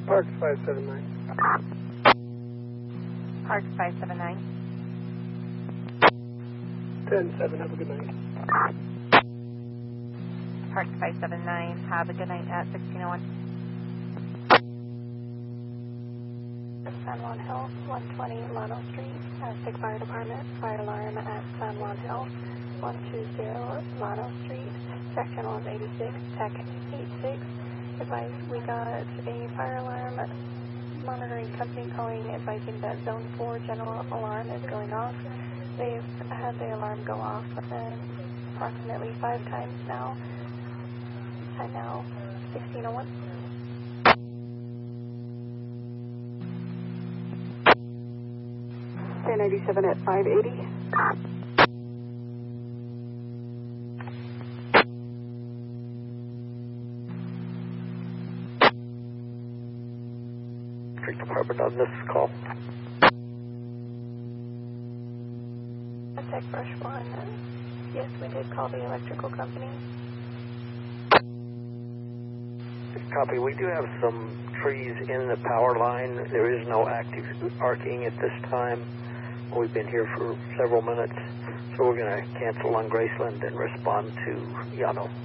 Parks 579. Parks 579. 10-7, have a good night. Parks 579, have a good night at 1601. San Juan Hills, 120 Llano Street, Aztec Fire Department, fire alarm at San Juan Hills, 120 Llano Street, section 186, tech 86. Advise, we got a fire alarm monitoring company calling, advising that zone 4 general alarm is going off. They've had the alarm go off approximately 5 times now. Time now, 1601. Ten 87 at 580. Street Department on this call. Tech Brush 1. Yes, we did call the electrical company. Copy. We do have some trees in the power line. There is no active arcing at this time. We've been here for several minutes, so we're going to cancel on Graceland and respond to Llano.